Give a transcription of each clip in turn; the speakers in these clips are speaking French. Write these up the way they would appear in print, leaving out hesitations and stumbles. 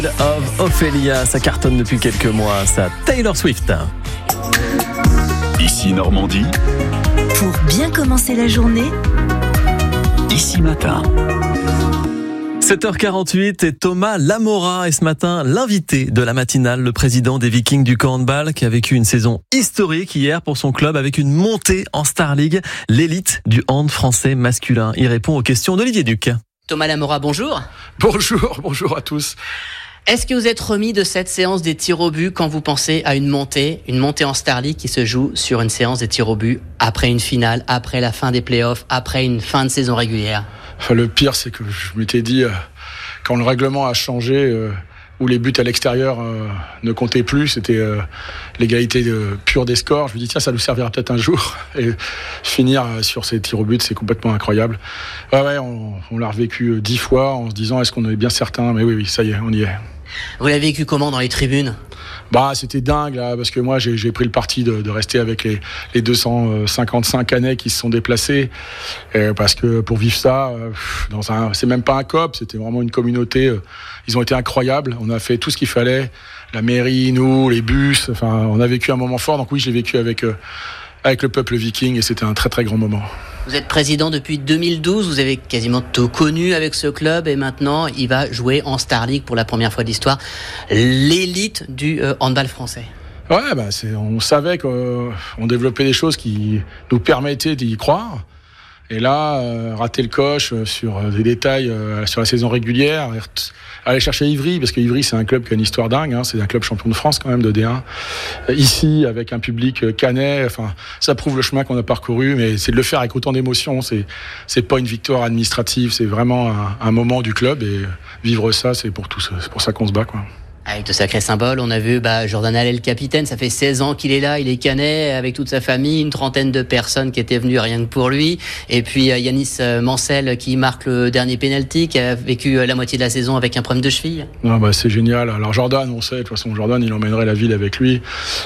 Of Ophélia, ça cartonne depuis quelques mois, ça. Taylor Swift. Ici Normandie. Pour bien commencer la journée, Ici Matin. 7h48 et Thomas Lamora est ce matin l'invité de la matinale, le président des Vikings du handball qui a vécu une saison historique hier pour son club avec une montée en Star League, l'élite du hand français masculin. Il répond aux questions d'Olivier Duc. Thomas Lamora, bonjour. Bonjour à tous. Est-ce que vous êtes remis de cette séance des tirs au but quand vous pensez à une montée en Star League qui se joue sur une séance des tirs au but après une finale, après la fin des playoffs, après une fin de saison régulière? Le pire, c'est que je m'étais dit, quand le règlement a changé, où les buts à l'extérieur ne comptaient plus, c'était l'égalité pure des scores. Je me dis, tiens, ça nous servira peut-être un jour. Et finir sur ces tirs au but, c'est complètement incroyable. Ouais, on l'a revécu 10 fois en se disant, est-ce qu'on est bien certain? Mais oui, ça y est, on y est. Vous l'avez vécu comment dans les tribunes? C'était dingue là, parce que moi j'ai pris le parti de rester avec les 255 Canets qui se sont déplacés, parce que pour vivre ça c'est même pas un COP, c'était vraiment une communauté. Ils ont été incroyables, on a fait tout ce qu'il fallait, la mairie, nous, les bus, on a vécu un moment fort. Donc oui, je l'ai vécu avec le peuple viking et c'était un très très grand moment. Vous êtes président depuis 2012, vous avez quasiment tout connu avec ce club et maintenant il va jouer en Star League pour la première fois de l'histoire, l'élite du handball français. Ouais, on savait qu'on développait des choses qui nous permettaient d'y croire. Et là, rater le coche sur des détails sur la saison régulière, aller chercher Ivry, parce que Ivry c'est un club qui a une histoire dingue, c'est un club champion de France quand même de D1. Ici, avec un public canet, ça prouve le chemin qu'on a parcouru, mais c'est de le faire avec autant d'émotion. C'est pas une victoire administrative, c'est vraiment un moment du club et vivre ça, c'est pour ça qu'on se bat, quoi. Avec de sacrés symboles, on a vu Jordan Allais, le capitaine, ça fait 16 ans qu'il est là, il est canet avec toute sa famille, une trentaine de personnes qui étaient venues rien que pour lui. Et puis Yanis Mansell qui marque le dernier penalty, qui a vécu la moitié de la saison avec un problème de cheville. C'est génial. Alors Jordan, on sait, de toute façon Jordan, il emmènerait la ville avec lui.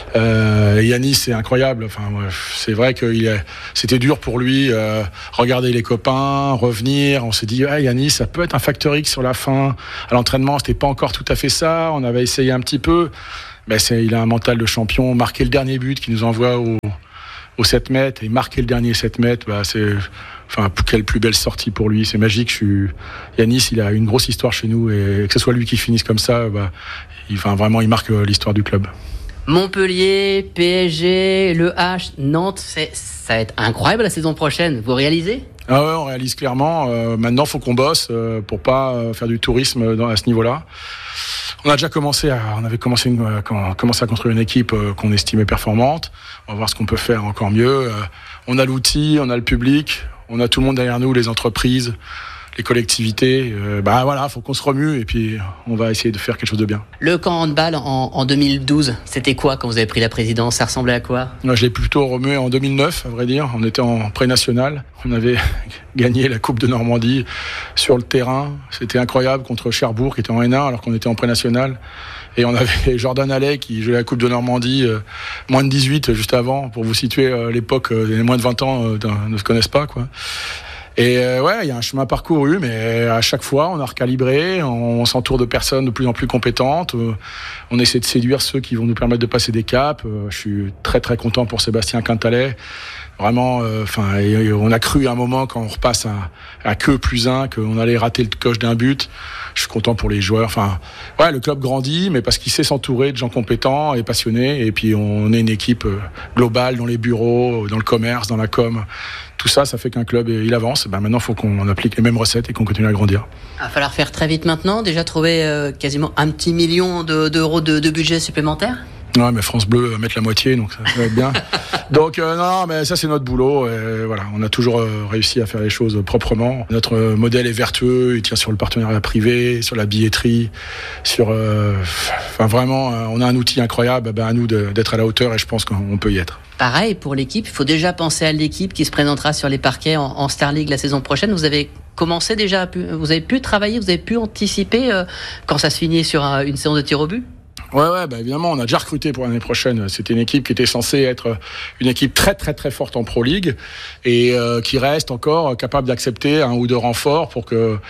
Yanis, c'est incroyable. C'est vrai que c'était dur pour lui. Regarder les copains, revenir. On s'est dit, Yanis, ça peut être un facteur X sur la fin. À l'entraînement, c'était pas encore tout à fait ça. On avait essayé un petit peu, mais il a un mental de champion. Marquer le dernier but qui nous envoie au 7 mètres et marquer le dernier 7 mètres, quelle plus belle sortie pour lui. C'est magique. Yanis, il a une grosse histoire chez nous et que ce soit lui qui finisse comme ça, il marque l'histoire du club. Montpellier, PSG, Le H, Nantes, ça va être incroyable la saison prochaine. Vous réalisez? Ah ouais, on réalise clairement. Maintenant, faut qu'on bosse pour pas faire du tourisme à ce niveau-là. On avait commencé à construire une équipe qu'on estimait performante. On va voir ce qu'on peut faire encore mieux. On a l'outil, on a le public, on a tout le monde derrière nous, les entreprises, les collectivités. Faut qu'on se remue et puis on va essayer de faire quelque chose de bien. Le camp handball en 2012, c'était quoi quand vous avez pris la présidence? Ça ressemblait à quoi? Moi, je l'ai plutôt remué en 2009, à vrai dire. On était en pré-national. On avait gagné la Coupe de Normandie sur le terrain. C'était incroyable contre Cherbourg qui était en N1 alors qu'on était en pré-national. Et on avait Jordan Allais qui jouait la Coupe de Normandie, moins de 18 juste avant. Pour vous situer, à l'époque, les moins de 20 ans ne se connaissent pas, quoi. Et il y a un chemin parcouru, mais à chaque fois, on a recalibré, on s'entoure de personnes de plus en plus compétentes, on essaie de séduire ceux qui vont nous permettre de passer des caps. Je suis très très content pour Sébastien Quintalet. Vraiment, on a cru à un moment quand on repasse à que plus 1, qu'on allait rater le coche d'un but. Je suis content pour les joueurs. Le club grandit, mais parce qu'il sait s'entourer de gens compétents et passionnés. Et puis on est une équipe globale dans les bureaux, dans le commerce, dans la com. Tout ça, ça fait qu'un club il avance. Maintenant, il faut qu'on applique les mêmes recettes et qu'on continue à grandir. Il va falloir faire très vite maintenant. Déjà trouver quasiment un petit million d'euros de budget supplémentaire. Ouais, mais France Bleu va mettre la moitié, donc ça va être bien. Donc mais ça c'est notre boulot. On a toujours réussi à faire les choses proprement. Notre modèle est vertueux, il tient sur le partenariat privé, sur la billetterie, vraiment, on a un outil incroyable. À nous d'être à la hauteur et je pense qu'on peut y être. Pareil pour l'équipe, il faut déjà penser à l'équipe qui se présentera sur les parquets en Star League la saison prochaine. Vous avez commencé déjà, vous avez pu travailler, vous avez pu anticiper quand ça se finit sur une séance de tir au but? Ouais, évidemment, on a déjà recruté pour l'année prochaine. C'était une équipe qui était censée être une équipe très très très forte en Pro League et qui reste encore capable d'accepter un ou deux renforts pour que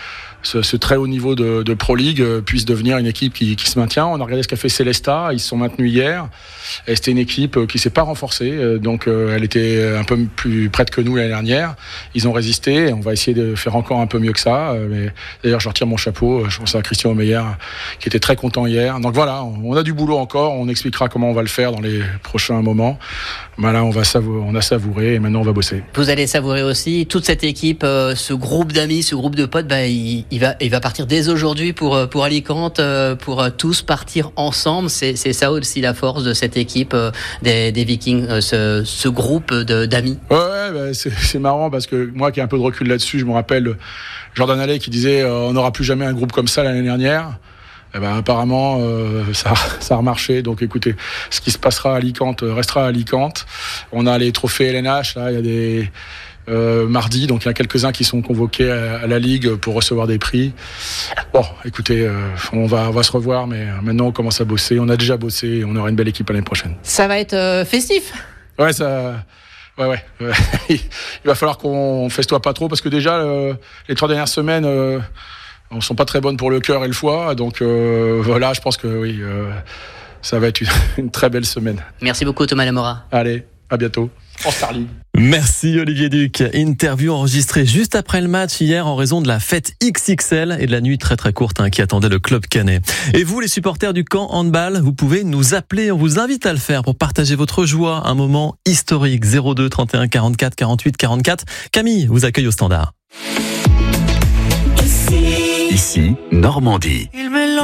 ce très haut niveau de Pro League puisse devenir une équipe qui se maintient. On a regardé ce qu'a fait Célestat, ils se sont maintenus hier, et c'était une équipe qui s'est pas renforcée, donc elle était un peu plus prête que nous l'année dernière. Ils ont résisté, et on va essayer de faire encore un peu mieux que ça. Mais d'ailleurs, je retire mon chapeau, je pense à Christian Omeyer qui était très content hier. Donc voilà, on a du boulot encore, on expliquera comment on va le faire dans les prochains moments. Ben là, on a savouré et maintenant on va bosser. Vous allez savourer aussi toute cette équipe, ce groupe d'amis, ce groupe de potes. Il va partir dès aujourd'hui pour Alicante, pour tous partir ensemble. C'est ça aussi la force de cette équipe des Vikings, ce groupe d'amis. Ouais, c'est marrant parce que moi qui ai un peu de recul là-dessus, je me rappelle Jordan Allais qui disait on n'aura plus jamais un groupe comme ça l'année dernière. Apparemment, ça a remarché. Donc, écoutez, ce qui se passera à Alicante restera à Alicante. On a les trophées LNH. Là, il y a des mardi, donc il y a quelques-uns qui sont convoqués à la Ligue pour recevoir des prix. Bon, écoutez, on va se revoir, mais maintenant on commence à bosser. On a déjà bossé et on aura une belle équipe l'année prochaine. Ça va être festif. Ouais, ça. Ouais. Il va falloir qu'on festoie pas trop parce que déjà les 3 dernières semaines. Ne sont pas très bonnes pour le cœur et le foie, donc voilà, je pense que oui, ça va être une très belle semaine. Merci beaucoup Thomas Lamora. Allez, à bientôt en Star League. Merci Olivier Duc. Interview enregistrée juste après le match hier en raison de la fête XXL et de la nuit très très courte qui attendait le club caennais. Et vous les supporters du Caen Handball, vous pouvez nous appeler, on vous invite à le faire pour partager votre joie, un moment historique. 02 31 44 48 44. Camille vous accueille au standard. Ici, Normandie.